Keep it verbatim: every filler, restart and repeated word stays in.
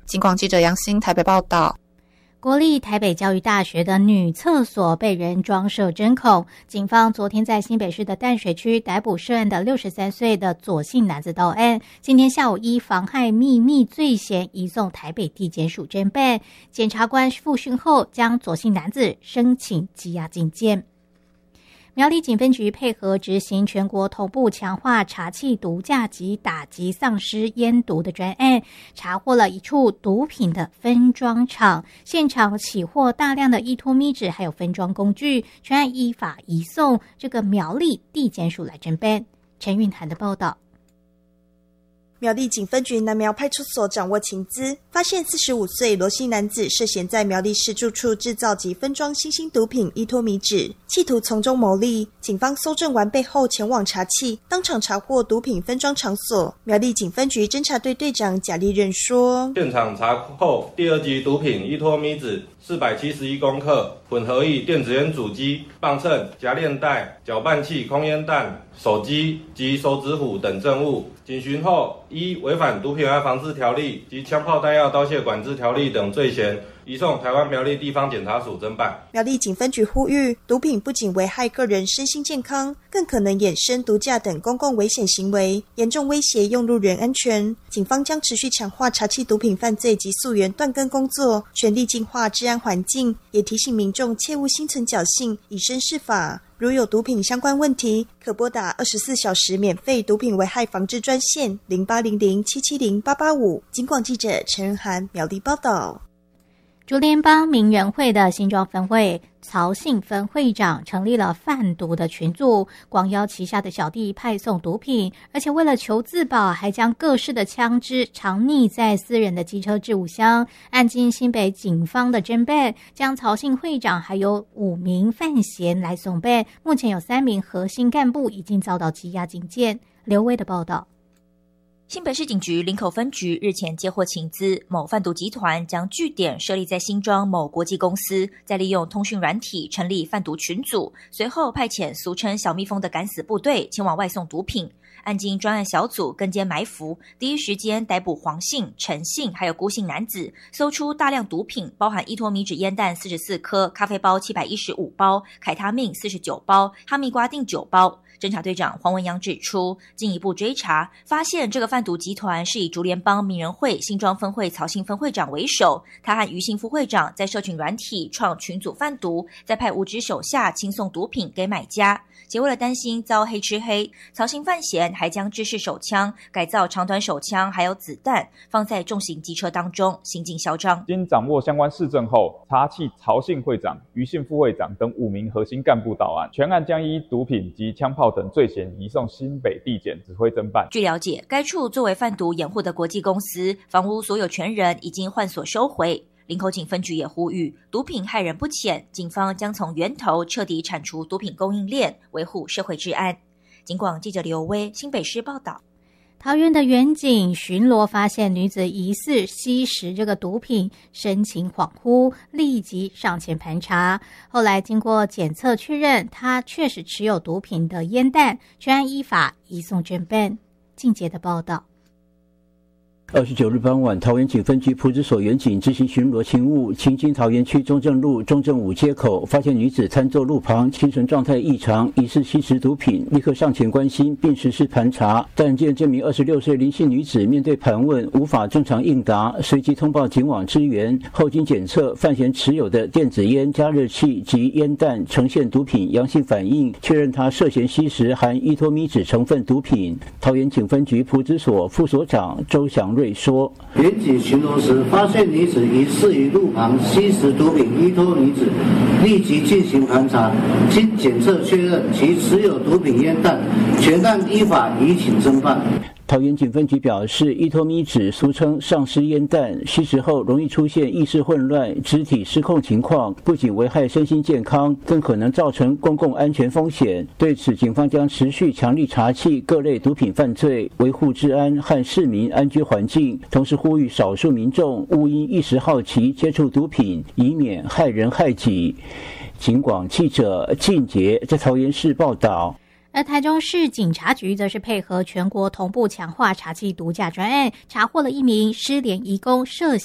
警广记者杨欣台北报道。 国立台北教育大学的女厕所被人装设针孔，警方昨天在新北市的淡水区逮捕涉案的六十三岁的左姓男子到案，今天下午依妨害秘密罪嫌移送台北地检署侦办。检察官复讯后，将左姓男子申请羁押禁见。苗栗警分局配合执行全国同步强化查缉毒驾及打击丧尸烟毒的专案，查获了一处毒品的分装厂，现场起获大量的依托咪纸还有分装工具，全案依法移送这个苗栗地检署来侦办。陈韵涵的报道。 苗栗警分局南苗派出所掌握情资，发现四十五岁罗姓男子涉嫌在苗栗市住处制造及分装新兴毒品依托咪纸，企图从中牟利。警方搜证完备后前往查缉，当场查获毒品分装场所。苗栗警分局侦查队队长贾立任说， 现场查获第二级毒品依托咪纸四百七十一公克，混合液电子烟主机、磅秤、夹链袋、搅拌器、空烟弹、手机及手指虎等证物。警询后，依违反毒品案防治条例及枪炮弹药刀械管制条例等罪嫌，移送台湾苗栗地方检察署侦办。 苗栗警分局呼吁，毒品不仅危害个人身心健康，更可能衍生毒驾等公共危险行为，严重威胁用路人安全。警方将持续强化查缉毒品犯罪及溯源断根工作，全力净化治安环境，也提醒民众切勿心存侥幸，以身试法。如有毒品相关问题，可拨打二十四小时免费毒品危害防治专线零八零零七七零八八五。警广记者陈仁涵苗栗报道。 竹联帮名人会的新庄分会曹姓分会长成立了贩毒的群组，广邀旗下的小弟派送毒品，而且为了求自保，还将各式的枪支藏匿在私人的机车置物箱。案经新北警方的侦办，将曹姓会长还有五名犯嫌来送办，目前有三名核心干部已经遭到羁押禁见。刘威的报道。 新北市警局林口分局日前接获情资，某贩毒集团将据点设立在新庄某国际公司，再利用通讯软体成立贩毒群组，随后派遣俗称小蜜蜂的敢死部队前往外送毒品。案经专案小组跟监埋伏，第一时间逮捕黄姓、陈姓还有辜姓男子，搜出大量毒品，包含依托咪纸烟弹四十四颗、咖啡包七百一十五包、凯他命四十九包、哈密瓜定九包。侦查队长黄文阳指出，进一步追查，发现这个贩毒集团是以竹联帮名人会新庄分会曹姓分会长为首，他和余姓副会长在社群软体创群组贩毒，再派无知手下轻送毒品给买家。且为了担心遭黑吃黑，曹姓犯嫌还将制式手枪改造长短手枪还有子弹放在重型机车当中，行径嚣张。 经掌握相关事证后，查缉曹姓会长、余姓副会长等五名核心干部到案，全案将依毒品及枪炮等罪嫌移送新北地检指挥侦办。 据了解，该处作为贩毒掩护的国际公司，房屋所有权人已经换所收回。林口警分局也呼吁，毒品害人不浅，警方将从源头彻底铲除毒品供应链，维护社会治安。警广记者刘威新北市报道。 桃园的员警巡逻发现女子疑似吸食这个毒品，神情恍惚，立即上前盘查。后来经过检测确认，她确实持有毒品的烟弹，全案依法移送侦办。静杰的报道。 二十九日傍晚，桃园警分局埔子所员警执行巡逻勤务，行经桃园区中正路中正五街口，发现女子餐坐路旁，精神状态异常，疑似吸食毒品，立刻上前关心，并实施盘查。但见这名二十六岁林姓女子面对盘问无法正常应答，随即通报警网支援。后经检测，犯嫌持有的电子烟、加热器及烟弹呈现毒品阳性反应，确认她涉嫌吸食含依托咪酯成分毒品。桃园警分局埔子所副所长周祥瑞说， 员警巡逻时发现女子疑似于路旁吸食毒品依托咪酯，立即进行盘查，经检测确认其持有毒品烟弹，全案依法移请侦办。 桃园警分局表示，依托咪酯俗称丧尸烟弹，吸食后容易出现意识混乱、肢体失控情况，不仅危害身心健康，更可能造成公共安全风险。对此，警方将持续强力查缉各类毒品犯罪，维护治安和市民安居环境，同时呼吁少数民众勿因一时好奇接触毒品，以免害人害己。警广记者靳杰在桃园市报道。 而台中市警察局则是配合全国同步强化查缉毒驾专案，查获了一名失联移工涉